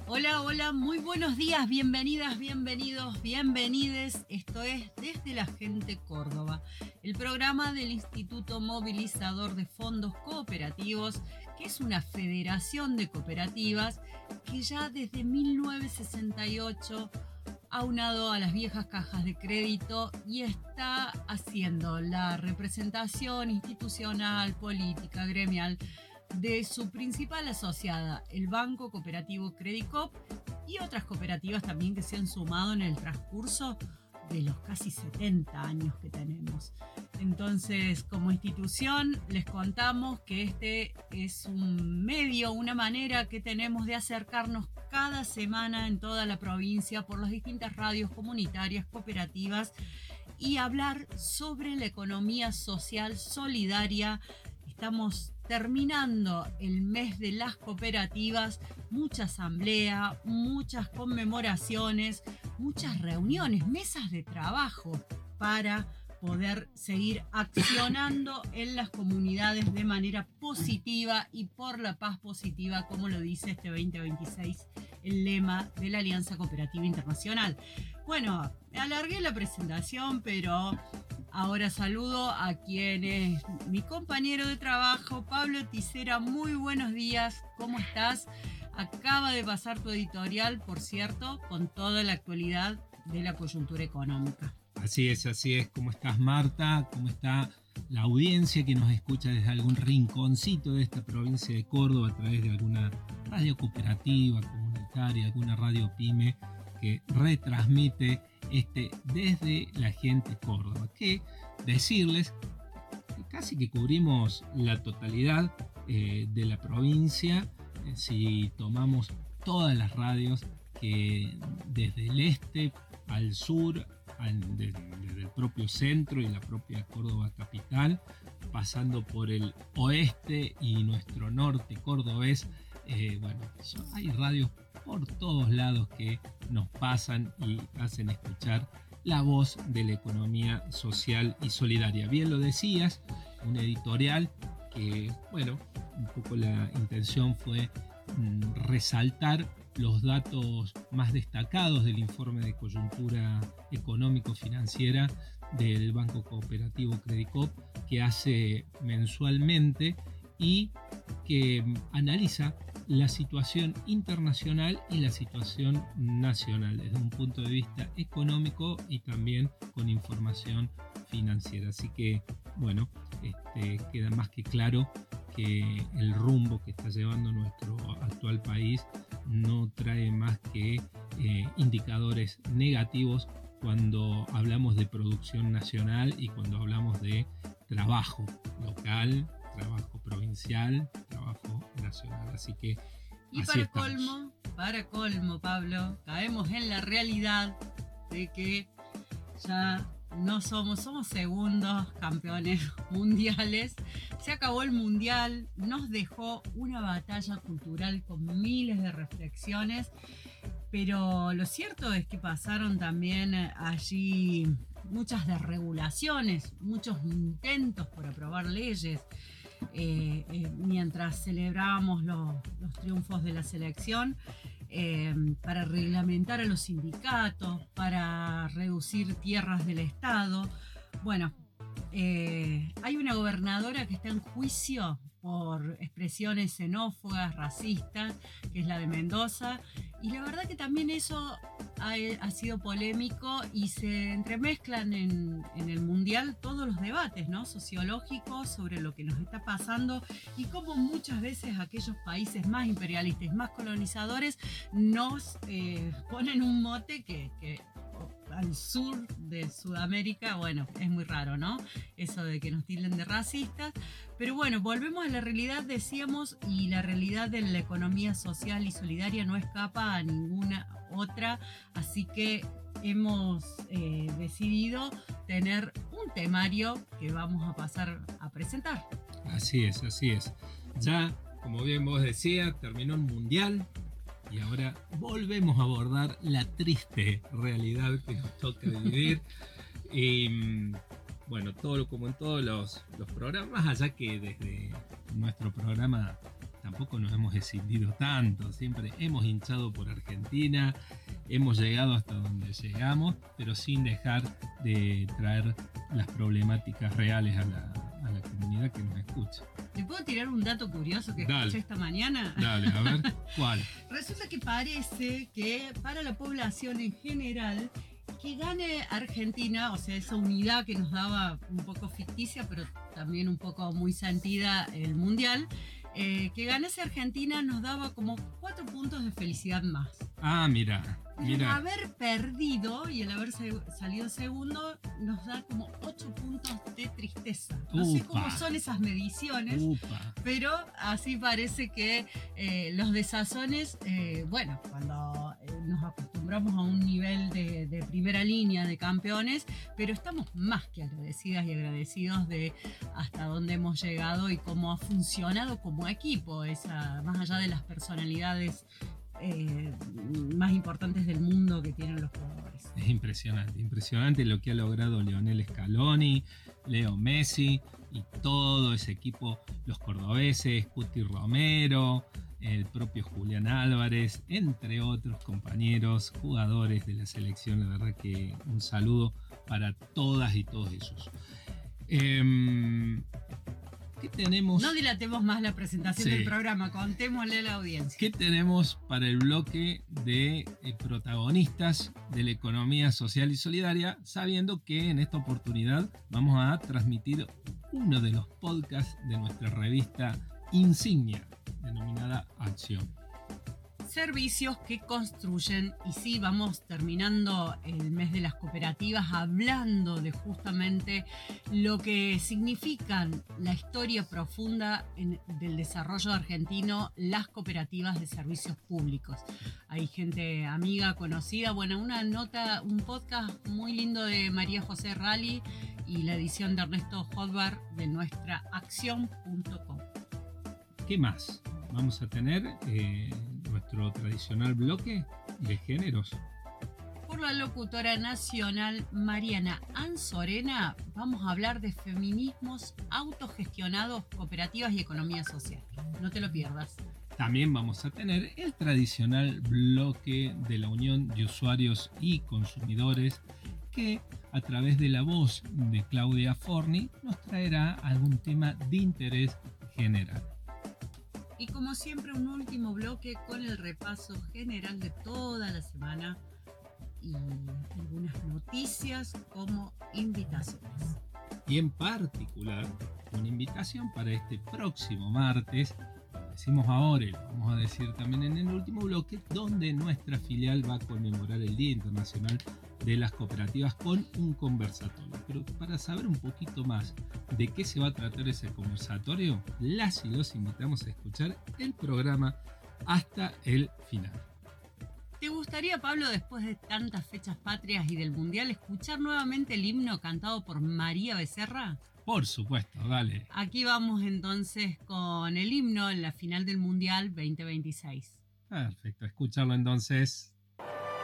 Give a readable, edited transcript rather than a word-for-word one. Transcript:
Hola, hola, muy buenos días, bienvenidas, bienvenidos, bienvenides. Esto es Desde la Gente Córdoba, el programa del Instituto Movilizador de Fondos Cooperativos, que es una federación de cooperativas que ya desde 1968 ha unado a las viejas cajas de crédito y está haciendo la representación institucional, política, gremial de su principal asociada, el Banco Cooperativo Credicop, y otras cooperativas también que se han sumado en el transcurso de los casi 70 años que tenemos. Entonces, como institución, les contamos que este es un medio, una manera que tenemos de acercarnos cada semana en toda la provincia por las distintas radios comunitarias, cooperativas, y hablar sobre la economía social solidaria. Estamos terminando el mes de las cooperativas, mucha asamblea, muchas conmemoraciones, muchas reuniones, mesas de trabajo para poder seguir accionando en las comunidades de manera positiva y por la paz positiva, como lo dice este 2026, el lema de la Alianza Cooperativa Internacional. Bueno, me alargué la presentación, pero ahora saludo a quien es mi compañero de trabajo, Pablo Tisera. Muy buenos días, ¿cómo estás? Acaba de pasar tu editorial, por cierto, con toda la actualidad de la coyuntura económica. Así es. ¿Cómo estás, Marta? ¿Cómo está la audiencia que nos escucha desde algún rinconcito de esta provincia de Córdoba a través de alguna radio cooperativa, comunitaria, alguna radio pyme que retransmite Desde la Gente Córdoba? Que decirles que casi que cubrimos la totalidad de la provincia, si tomamos todas las radios que desde el este al sur, desde el propio centro y la propia Córdoba capital, pasando por el oeste y nuestro norte cordobés. Hay radios por todos lados que nos pasan y hacen escuchar la voz de la economía social y solidaria. Bien lo decías, un editorial que, un poco la intención fue resaltar los datos más destacados del informe de coyuntura económico-financiera del Banco Cooperativo Credicop, que hace mensualmente y que analiza la situación internacional y la situación nacional desde un punto de vista económico y también con información financiera. Así que, queda más que claro que el rumbo que está llevando nuestro actual país no trae más que indicadores negativos cuando hablamos de producción nacional y cuando hablamos de trabajo local, trabajo provincial, trabajo nacional. Así que y para colmo, Pablo, caemos en la realidad de que ya no somos segundos campeones mundiales. Se acabó el mundial, nos dejó una batalla cultural con miles de reflexiones, pero lo cierto es que pasaron también allí muchas desregulaciones, muchos intentos por aprobar leyes. Mientras celebrábamos los triunfos de la selección, para reglamentar a los sindicatos, para reducir tierras del Estado. Hay una gobernadora que está en juicio por expresiones xenófobas, racistas, que es la de Mendoza, y la verdad que también eso ha sido polémico y se entremezclan en el mundial todos los debates, ¿no?, sociológicos sobre lo que nos está pasando y cómo muchas veces aquellos países más imperialistas, más colonizadores, nos ponen un mote que al sur de Sudamérica, es muy raro, ¿no?, eso de que nos tilden de racistas. Pero volvemos a la realidad, decíamos, y la realidad de la economía social y solidaria no escapa a ninguna otra, así que hemos decidido tener un temario que vamos a pasar a presentar. Así es. Ya, como bien vos decías, terminó el mundial y ahora volvemos a abordar la triste realidad que nos toca vivir. Y como en todos los programas, más allá que desde nuestro programa tampoco nos hemos escindido tanto, siempre hemos hinchado por Argentina, hemos llegado hasta donde llegamos, pero sin dejar de traer las problemáticas reales a la comunidad que nos escucha. ¿Le puedo tirar un dato curioso que escuché esta mañana? Dale, a ver, ¿cuál? Resulta que parece que para la población en general, que gane Argentina, o sea, esa unidad que nos daba un poco ficticia, pero también un poco muy sentida el Mundial, que ganase Argentina nos daba como 4 puntos de felicidad más. Ah, mira. El haber perdido y el haber salido segundo nos da como 8 puntos de tristeza. No sé cómo son esas mediciones, pero así parece que los desazones, bueno, cuando nos acostumbramos a un nivel de primera línea de campeones, pero estamos más que agradecidas y agradecidos de hasta dónde hemos llegado y cómo ha funcionado como equipo, más allá de las personalidades más importantes del mundo que tienen los jugadores. Es impresionante lo que ha logrado Lionel Scaloni, Leo Messi y todo ese equipo, los cordobeses, Cuti Romero, el propio Julián Álvarez, entre otros compañeros, jugadores de la selección. La verdad que un saludo para todas y todos ellos. ¿Qué tenemos? No dilatemos más la presentación del programa, contémosle a la audiencia. ¿Qué tenemos para el bloque de protagonistas de la economía social y solidaria? Sabiendo que en esta oportunidad vamos a transmitir uno de los podcasts de nuestra revista insignia, denominada Acción. Servicios que construyen, y sí, vamos terminando el mes de las cooperativas hablando de justamente lo que significan la historia profunda del desarrollo argentino, las cooperativas de servicios públicos. Hay gente amiga, conocida, bueno, un podcast muy lindo de María José Rally y la edición de Ernesto Hodbar de nuestra acción.com. ¿Qué más? Vamos a tener nuestro tradicional bloque de géneros. Por la locutora nacional Mariana Anzorena vamos a hablar de feminismos autogestionados, cooperativas y economía social. No te lo pierdas. También vamos a tener el tradicional bloque de la Unión de Usuarios y Consumidores, que a través de la voz de Claudia Forni nos traerá algún tema de interés general. Y como siempre, un último bloque con el repaso general de toda la semana y algunas noticias como invitaciones. Y en particular, una invitación para este próximo martes, decimos ahora y lo vamos a decir también en el último bloque, donde nuestra filial va a conmemorar el Día Internacional de las Cooperativas con un conversatorio. Pero para saber un poquito más de qué se va a tratar ese conversatorio, las y los invitamos a escuchar el programa hasta el final. ¿Te gustaría, Pablo, después de tantas fechas patrias y del Mundial, escuchar nuevamente el himno cantado por María Becerra? Por supuesto, dale. Aquí vamos entonces con el himno en la final del Mundial 2026. Perfecto, escucharlo entonces.